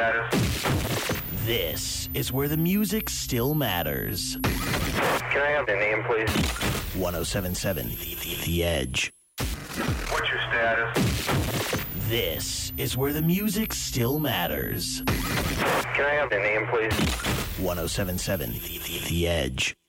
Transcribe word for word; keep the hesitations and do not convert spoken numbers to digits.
status? This is where the music still matters. Can I have the name, please? one oh seven point seven The Edge. What's your status? This is where the music still matters. Can I have the name, please? one oh seven point seven The Edge.